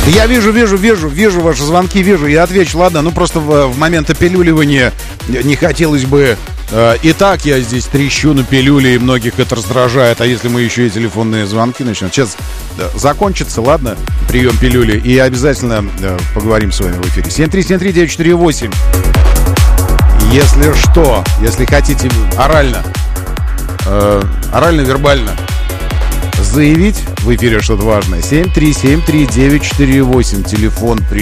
Я вижу ваши звонки, вижу, я отвечу, ладно, ну просто в момент опилюливания не хотелось бы... И так я здесь трещу на пилюле, и многих это раздражает, а если мы еще и телефонные звонки начнем? Сейчас закончится, ладно, прием пилюли, и обязательно поговорим с вами в эфире. 7373948. Если что, если хотите орально-вербально заявить в эфире что-то важное, 7373948, телефон приема.